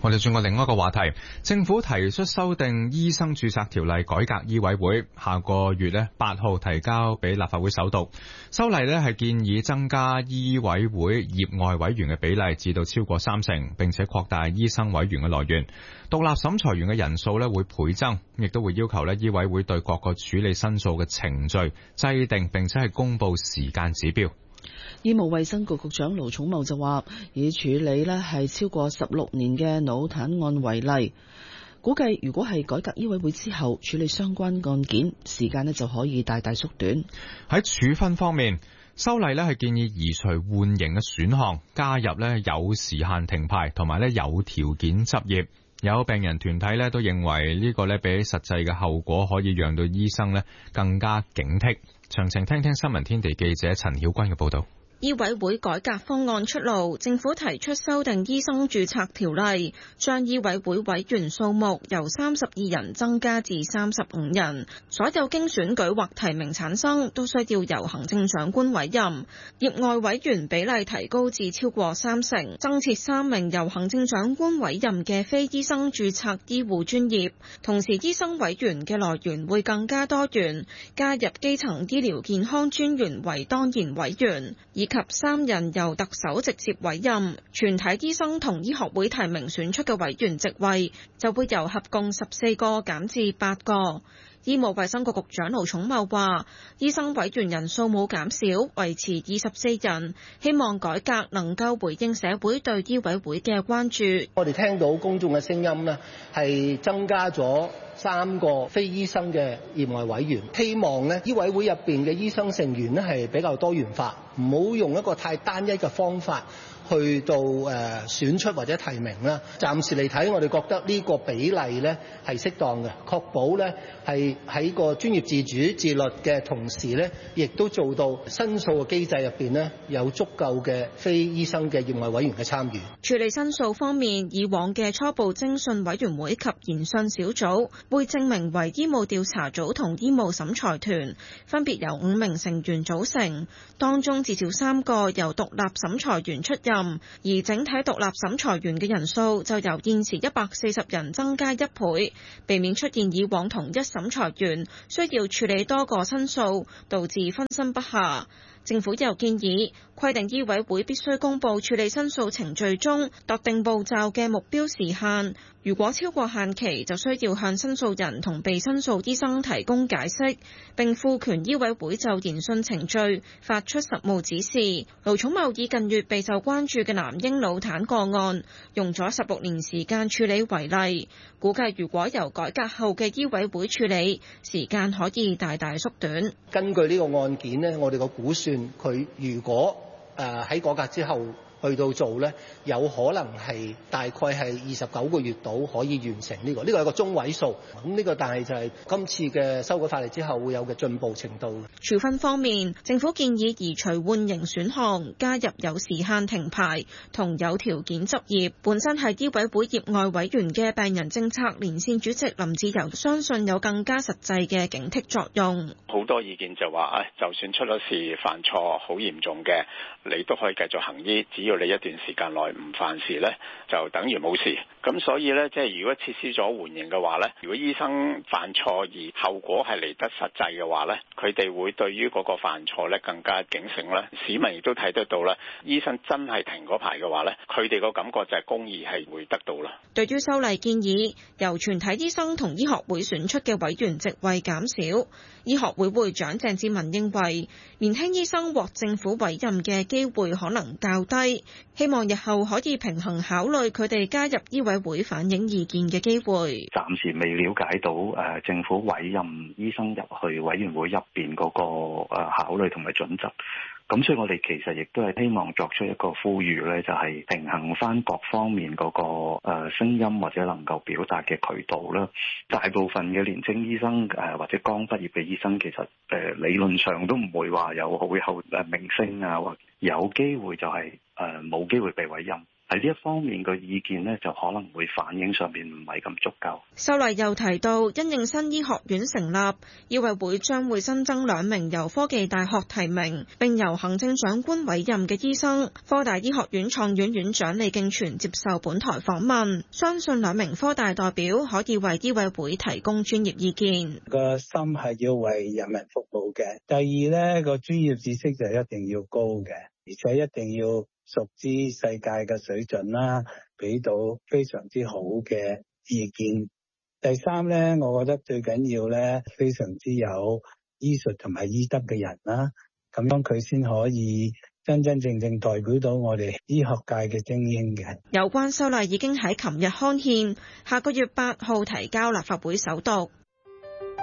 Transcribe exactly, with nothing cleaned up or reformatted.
我哋轉過另外一個話題，政府提出修訂醫生註冊條例，改革醫委會，下個月咧八號提交俾立法會首讀。修例咧係建議增加醫委會業外委員嘅比例至到超過三成，並且擴大醫生委員嘅來源。獨立審裁員嘅人數咧會倍增，亦都會要求咧醫委會對各個處理申訴嘅程序制定，並且係公布時間指標。 醫務衛生局局長盧寵茂就話，以處理咧係超過十六年嘅腦癱案為例，估計如果係改革醫委會之後，處理相關案件時間咧就可以大大縮短。 喺處分方面，修例咧係建議移除緩刑嘅選項，加入咧有時限停牌同埋咧有條件執業。有病人團體咧都認為呢個咧比起實際嘅後果，可以讓到醫生咧更加警惕。詳情聽聽新聞天地記者陳曉君嘅報道。 醫委會改革方案出爐，政府提出修訂醫生註冊條例，將醫委會委員數目由三十二人增加至三十五人。所有經選舉或提名產生都需要由行政長官委任。業外委員比例提高至超過三成，增設三名由行政長官委任嘅非醫生註冊醫護專業。同時，醫生委員嘅來源會更加多元，加入基層醫療健康專員為當然委員，以及三人由特首直接委任。全體醫生同醫學會提名選出嘅委員席位就會由合共十四個減至八個。醫務衛生局局長盧寵茂話，醫生委員人數冇減少，維持二十四人，希望改革能夠回應社會對醫委會嘅關注。 我哋聽到公眾嘅聲音呢，係增加咗三個非醫生嘅業外委員，希望呢醫委會入邊嘅醫生成員呢係比較多元化，唔好用一個太單一嘅方法去到誒選出或者提名啦。暫時嚟睇，我哋覺得呢個比例呢係適當嘅，確保呢係喺個專業自主自律嘅同時呢，亦都做到申訴嘅機制入邊呢有足夠嘅非醫生嘅業外委員嘅參與。 處理申訴方面，以往嘅初步偵訊委員會及研訊小組會證明為醫務調查組同醫務審裁團，分別由五名成員組成，當中至少三個由獨立審裁員出任，而整體獨立審裁員嘅人數就由現時一百四十人增加一倍，避免出現以往同一審裁員需要處理多個申訴，導致分身不下。政府又建議規定醫委會必須公佈處理申訴程序中特定步驟嘅目標時限，如果超過限期，就需要向申訴人同被申訴醫生提供解釋，並賦權醫委會就研訊程序發出實務指示。盧寵茂以近月備受關注嘅男嬰腦癱個案，用咗十六年時間處理為例，估計如果由改革後嘅醫委會處理，時間可以大大縮短。 根據呢個案件呢，我哋個估算，佢如果誒喺改革之後去到做呢，有可能係大概係二十九個月度可以完成呢個，呢個係個中位數。咁呢個但係就係今次嘅修改法例之後會有嘅進步程度。 處分方面，政府建議移除緩刑選項，加入有時限停牌同有條件執業。本身係醫委會業外委員嘅病人政策連線主席林志釉相信有更加實際嘅警惕作用。 好多意見就話，誒，就算出咗事犯錯好嚴重嘅，你都可以繼續行醫，只要你一段時間內唔犯事呢，就等於冇事。咁所以呢，即係如果設施咗緩刑嘅話呢，如果醫生犯錯而後果係嚟得實際嘅話呢，佢哋會對於嗰個犯錯呢更加警醒啦。市民亦都睇得到啦，醫生真係停嗰排嘅話呢，佢哋個感覺就係公義係會得到啦。 對於修例建議，由全體醫生同醫學會選出嘅委員席位減少，醫學會會長鄭志文認為，年輕醫生獲政府委任嘅機會可能較低，希望日後可以平衡考慮佢哋加入醫委會反映意見嘅機會。 暫時未了解到誒政府委任醫生入去委員會入邊嗰個誒考慮同埋準則。咁所以我哋其實亦都係希望作出一個呼籲咧，就係平衡翻各方面嗰個誒聲音或者能夠表達嘅渠道啦。大部分嘅年輕醫生誒或者剛畢業嘅醫生，其實誒理論上都唔會話有好有誒明星啊，或有機會就係誒冇機會被委任。 喺呢一方面個意見呢，就可能會反映上面唔係咁足夠。 修例又提到，因應新醫學院成立，醫委會將會新增兩名由科技大學提名並由行政長官委任嘅醫生。科大醫學院創院院長李敬全接受本台訪問，相信兩名科大代表可以為醫委會提供專業意見。 個心係要為人民服務嘅，第二呢個專業知識就一定要高嘅，而且一定要熟知世界嘅水準啦，俾到非常之好嘅意見。第三呢，我覺得最緊要呢，非常之有醫術同埋醫德嘅人啦，咁樣佢先可以真真正正代表到我哋醫學界嘅精英嘅。 有關修例已經喺琴日刊憲，下個月八號提交立法會首讀。